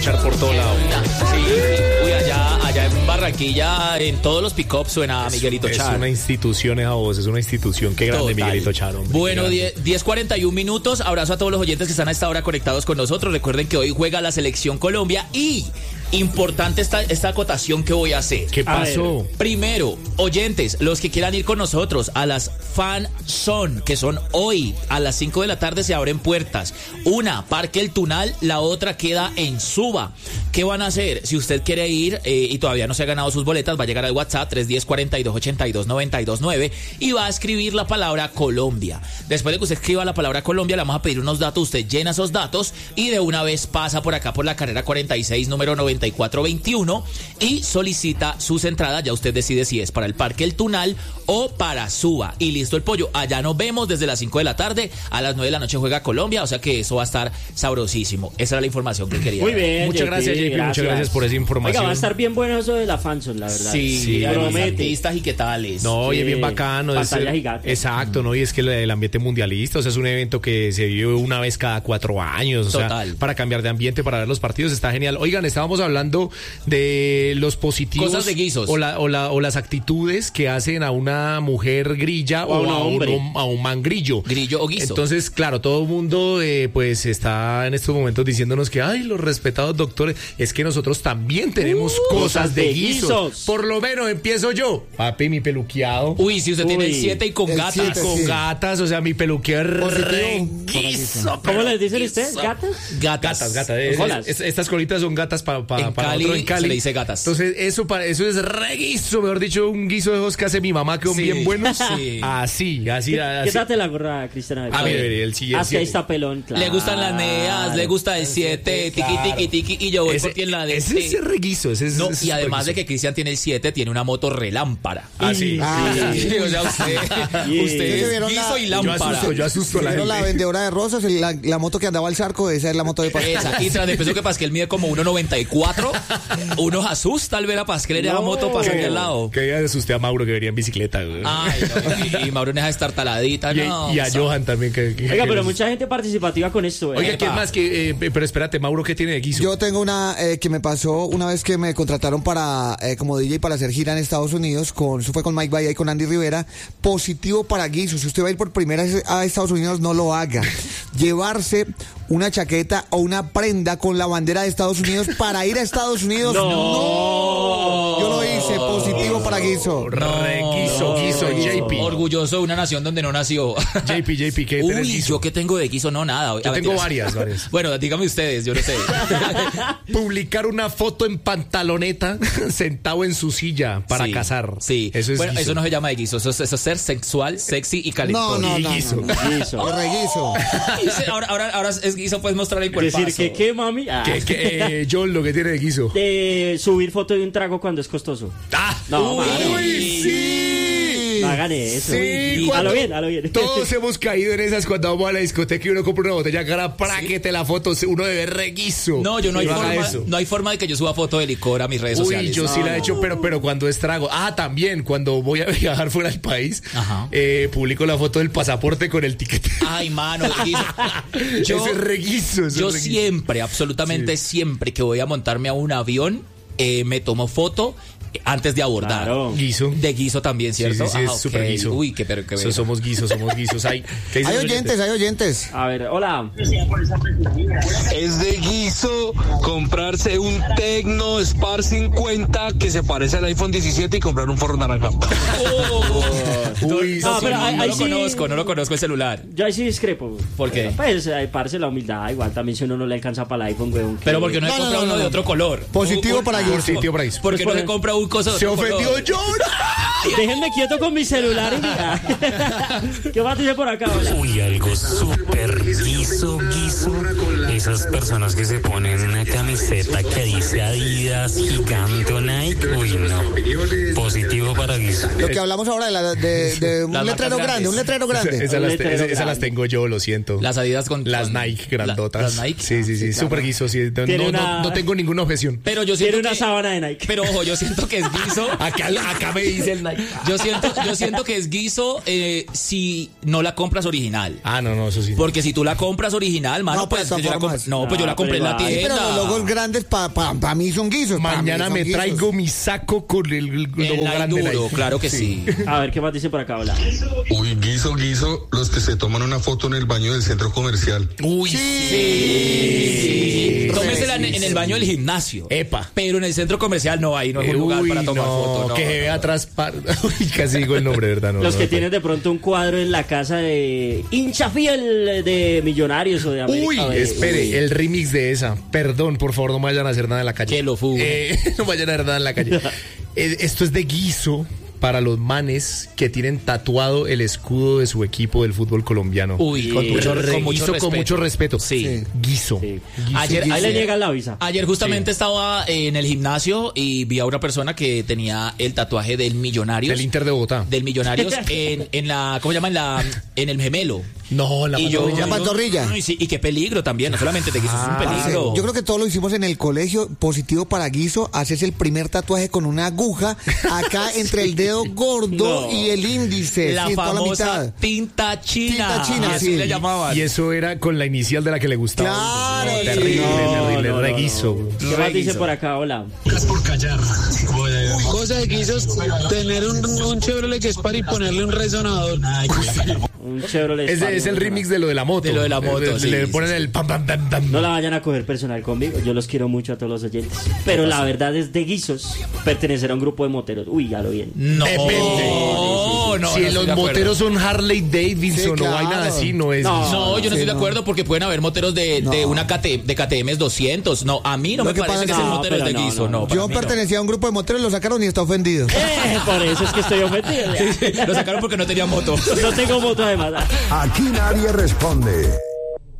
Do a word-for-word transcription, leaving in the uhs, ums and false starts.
por todo lado. Sí, uy, allá, allá en Barranquilla, en todos los pick-ups suena es, Miguelito es Char. Es una institución esa voz, es una institución. Qué grande Total. Miguelito Char, hombre. Bueno, diez cuarenta y un minutos. Abrazo a todos los oyentes que están a esta hora conectados con nosotros. Recuerden que hoy juega la Selección Colombia y importante esta, esta acotación que voy a hacer. ¿Qué pasó? Primero, oyentes, los que quieran ir con nosotros a las Fan Zone, que son hoy a las cinco de la tarde, se abren puertas. Una, Parque El Tunal, la otra queda en Suba. ¿Qué van a hacer? Si usted quiere ir eh, y todavía no se ha ganado sus boletas, va a llegar al WhatsApp tres uno cero, cuarenta y dos, ochenta y dos, noventa y dos nueve y va a escribir la palabra Colombia. Después de que usted escriba la palabra Colombia, le vamos a pedir unos datos, usted llena esos datos y de una vez pasa por acá por la carrera cuarenta y seis, número noventa y cuatro veintiuno y solicita sus entradas. Ya usted decide si es para el Parque El Tunal o para Suba. Y listo el pollo. Allá nos vemos desde las cinco de la tarde. A las nueve de la noche juega Colombia, o sea que eso va a estar sabrosísimo. Esa era la información que quería. Muy bien. Muchas gracias, J P. Gracias. Muchas gracias por esa información. Oiga, va a estar bien bueno eso de la fanzone, la verdad. Sí, sí, artistas y qué tales. No, sí, y es bien bacano. Pantalla es, gigante. Exacto, ¿no? Y es que el, el ambiente mundialista, o sea, es un evento que se vive una vez cada cuatro años. O Total. sea, para cambiar de ambiente, para ver los partidos, está genial. Oigan, estábamos hablando de los positivos. Cosas de guisos. O, la, o, la, o las actitudes que hacen a una mujer grilla o, o a, un, a, hombre. un, a un man grillo. Grillo o guiso. Entonces, claro, todo el mundo eh, pues está en estos momentos diciéndonos que, ay, los respetados doctores, es que nosotros también tenemos uh, cosas de, de guisos. guisos. Por lo menos empiezo yo. Papi, mi peluqueado. Uy, si usted Uy. tiene el siete y con El gatas. siete, Con sí. gatas, o sea, mi peluqueo es re guiso. ¿Cómo les dicen ustedes? ¿Gatas? Gatas. Gatas, gatas. Es- Holas. es- estas colitas son gatas pa, pa- En para Cali otro en Cali. se le dice gatas. Entonces, eso, para, eso es re guiso. Mejor dicho, un guiso de esos que hace mi mamá que son Sí, bien buenos. sí. Así, así, así. Quédate la gorra, Cristiana. A ver, el siguiente. Así ahí está pelón, claro. Le gustan las neas, le gusta el siete, tiqui, tiqui, tiqui, y yo voy Ese, por ti en la de ese es re guiso. Ese es, No, ese y es además de re guiso. que Cristian tiene el siete, tiene una moto relámpara. Ah, sí. Ah, Sí, o sea, usted, Yeah. usted ¿Ustedes es vieron guiso la- y Yo lámpara. asusto, yo asusto a la Pero gente. la vendedora de rosas, el- la, la moto que andaba al zarco, esa es la moto de Pascal. Esa, y tras de peso que Pascal mide como uno noventa y cuatro, uno asusta al ver a Pascal en la No. moto pasar aquí al lado. Que día asusté a Mauro que venía en bicicleta, güey. Ay, no, y, y Mauro deja de estar taladita, y, no. y a o sea, Johan también. Que, que- Oiga, que- pero mucha gente participativa con esto. ¿eh? Oiga, ¿quién más? Que, eh, pero espérate, Mauro, ¿qué tiene de guiso? Yo tengo una eh, que me pasó una vez que me contrataron para eh, como D J para hacer gira en Estados Unidos, con eso fue con Mike Bahía y con Andy Rivera. Positivo para guisos. Si usted va a ir por primera vez a Estados Unidos, no lo haga. Llevarse una chaqueta o una prenda con la bandera de Estados Unidos para ir a Estados Unidos. No. No. Yo lo hice. Positivo para guiso. Re guiso, guiso, J P. Orgulloso de una nación donde no nació. J P, J P, ¿qué tenés Uy, guiso? yo que tengo de guiso, no nada. Yo Ah, tengo mentiras. varias, varias. Bueno, dígame ustedes, yo no sé. Publicar una foto en pantaloneta sentado en su silla para Sí, cazar. Sí. Eso es bueno, guiso. eso no se llama de guiso, eso es, eso es ser sexual, sexy y No, calentón. no, Y no. guiso. no, no. Guiso. Qué reguiso. Dice, ahora, ahora, ahora es guiso, puedes mostrar el cuerpazo. Decir que qué, mami. Ah. ¿Qué, qué, eh, John, lo que tiene de guiso? De subir foto de un trago cuando es costoso. ¡Ah! No, Uy, mano. ¡Uy, sí! No hagan eso. Sí, a cuando- lo bien, a lo bien. Todos hemos caído en esas cuando vamos a la discoteca y uno compra una botella cara para que te la foto, uno debe reguiso. No, yo no hay, haga forma, eso. no hay forma de que yo suba foto de licor a mis redes Uy, sociales. yo sí No, la he hecho, pero, pero cuando es trago. Ah, también, cuando voy a viajar fuera del país, Ajá. eh, publico la foto del pasaporte con el tiquete. Ay, mano, el guiso. Yo, Ese es reguiso. ese yo es reguiso. siempre, absolutamente siempre que voy a montarme a un avión, eh, me tomo foto antes de abordar. Claro. Guiso. De guiso también, Sí, ¿cierto? sí, sí, Ah, es ok. súper guiso. Uy, qué pero qué So- bueno. somos guisos, somos guisos. Hay, ¿qué dicen Hay los oyentes, hay oyentes. A ver, hola. Es de guiso comprarse un Tecno Spark cincuenta que se parece al iPhone diecisiete y comprar un forro naranja. Uy, Ah, sí. pero no, ahí- no ahí lo sí- conozco, no lo conozco el celular. Yo ahí sí discrepo. ¿Por qué? Pues, eh, parce, la humildad. Igual también si uno no le alcanza para el iPhone, weón. Pero porque no, No, se no, compra no, uno no. de otro color. Positivo para guiso. Positivo para guiso. Porque Pues no por- se compra un coso de Se otro ofendió color. John. Déjenme quieto con mi celular y mira. ¿Qué más dice por acá? Hola. Uy, algo súper guiso, guiso. Esas personas que se ponen una camiseta que dice Adidas, gigante o Nike. Uy, no. Positivo para guiso. Lo que hablamos ahora de, la- de, de un Las letrero marcas grande, un grandes. letrero grande. Esas las, letrero esas- esas las grande. tengo yo, lo siento. Las Adidas con... Las con- Nike grandotas. la- las Nike. Sí, sí, sí, claro. súper guiso. Sí. No, Tiene no, una- no tengo ninguna objeción. Pero yo siento Tiene una que- sábana de Nike. Pero ojo, yo siento que es guiso. Acá, acá me dice el Nike. Yo siento, yo siento que es guiso eh, si no la compras original. Ah, no, no, eso sí. Porque si tú la compras original, mano, No, pues pero de yo la todas comp- no, pues yo la Ah, compré en la pero igual. tienda. Pero los logos grandes para pa, pa mí son guisos. pa' Mañana mí me son guisos. traigo mi saco con el, el El logo Nike grande. duro, Nike. claro que sí. A ver, ¿qué más dice por acá? Hola. Uy, guiso, guiso, los que se toman una foto en el baño del centro comercial. Uy, sí. Tómesela en, en el baño del gimnasio. Epa. Pero en el centro comercial no, ahí no es un lugar Uy, para tomar no, fotos. No, que se vea atrás. par- Uy, casi digo el nombre, ¿verdad? No, Los no, que no. tienen de pronto un cuadro en la casa de hincha fiel de Millonarios o de América. Uy, o de- espere, Uy. el remix de esa. Perdón, por favor, no me vayan a hacer nada en la calle. Que lo fugue. Eh, no vayan a hacer nada en la calle. Eh, Esto es de guiso para los manes que tienen tatuado el escudo de su equipo del fútbol colombiano. Uy, con Sí. mucho, Re- con mucho guiso respeto. con mucho respeto. Sí. Sí. Guiso. Sí. Guiso, Ayer- guiso. Ahí le niegan la visa. Ayer justamente estaba en el gimnasio y vi a una persona que tenía el tatuaje del Millonarios. Del Inter de Bogotá. Del Millonarios en, en la, ¿cómo se llama? En la, en el gemelo. No, la y yo, pantorrilla. La pantorrilla. Uy, sí, y qué peligro también, no solamente de guiso, es un Parce, peligro. yo creo que todos lo hicimos en el colegio. Positivo para guiso, haces el primer tatuaje con una aguja acá entre el dedo gordo No. y el índice. la sí, toda famosa la mitad. tinta china. Tinta china, Y así sí. le llamaban. Y eso era con la inicial de la que le gustaba. Claro, No, sí. terrible, No, terrible, no, no, reguiso. ¿Qué más dice Reguiso. por acá? Hola. Cosa de guisos, tener un, un Chevrolet que es para y ponerle un resonador. Un Chevrolet. Ese Spark, es el ¿no? remix de lo de la moto. De lo de la moto, Le, sí, le sí, ponen sí. el pam, pam, pam, pam. No la vayan a coger personal conmigo. Yo los quiero mucho a todos los oyentes. Pero la verdad es de guisos pertenecer a un grupo de moteros. Uy, ya lo bien. No, Depende. no, no, si no estoy los de acuerdo. moteros son Harley Davidson Sí, o vaina claro. así, no es. No, No, yo no Sí, estoy de no. acuerdo porque pueden haber moteros de, de una K T, de K T M doscientos. No, a mí no Lo me que parece pasa que es sean que- moteros no, de pero no, guiso. no. No, para Yo mí no. pertenecía a un grupo de moteros, lo sacaron y está ofendido. Eh, por eso es que estoy ofendido. Lo sacaron porque no tenía moto. No tengo moto además. Aquí nadie responde.